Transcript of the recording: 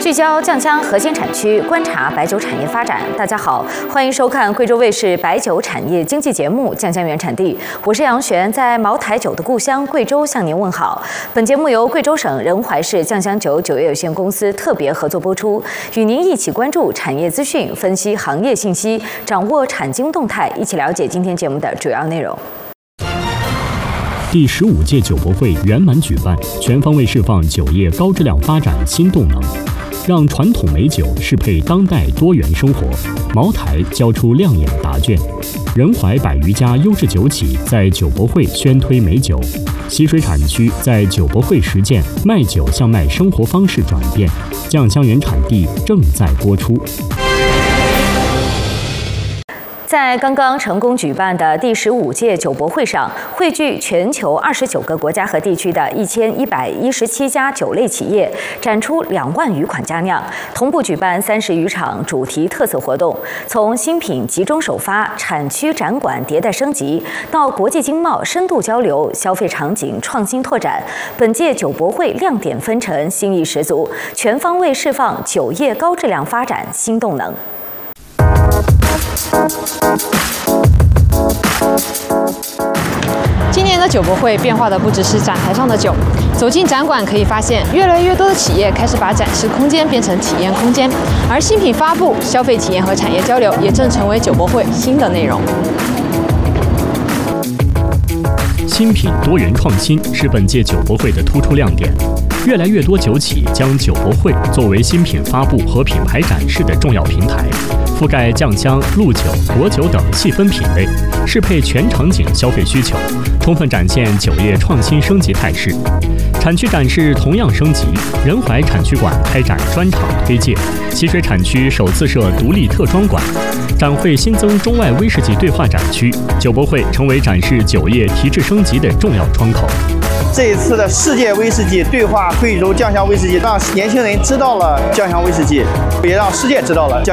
聚焦酱香核心产区，观察白酒产业发展。大家好，欢迎收看贵州卫视白酒产业经济节目《酱香原产地》，我是杨璇，在茅台酒的故乡贵州向您问好。本节目由贵州省仁怀市酱香酒酒业有限公司特别合作播出，与您一起关注产业资讯，分析行业信息，掌握产经动态，一起了解今天节目的主要内容。 第15届酒博会圆满举办，全方位释放酒业高质量发展新动能，让传统美酒适配当代多元生活。茅台交出亮眼答卷，仁怀100余家优质酒企在酒博会宣推美酒，习水产区在酒博会实践卖酒像卖生活方式转变。酱香原产地正在播出。 在刚刚成功举办的第15届酒博会上，汇聚全球29个国家和地区的1117家酒类企业，展出2万余款佳酿，同步举办30余场主题特色活动，从新品集中首发、产区展馆迭代升级，到国际经贸深度交流、消费场景创新拓展。本届酒博会亮点纷呈，新意十足，全方位释放酒业高质量发展新动能。 今年的酒博会变化的不只是展台上的酒，走进展馆可以发现，越来越多的企业开始把展示空间变成体验空间，而新品发布、消费体验和产业交流也正成为酒博会新的内容。 新品多元创新是本届酒博会的突出亮点，越来越多酒企将酒博会作为新品发布和品牌展示的重要平台，覆盖酱香、露酒、果酒等细分品类，适配全场景消费需求，充分展现酒业创新升级态势。产区展示同样升级，仁怀产区馆开展专场推介，习水产区首次设独立特装馆，展会新增中外威士忌对话展区，酒博会成为展示酒业提质升级的重要窗口。 这一次的世界威士忌对话贵州酱香威士忌，让年轻人知道了酱香威士忌，也让世界知道了酱